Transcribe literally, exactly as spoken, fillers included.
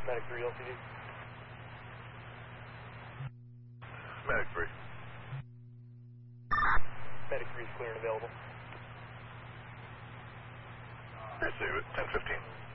Medic three L T D. Medic three. Medic three is clear and available. Receive it, ten fifteen.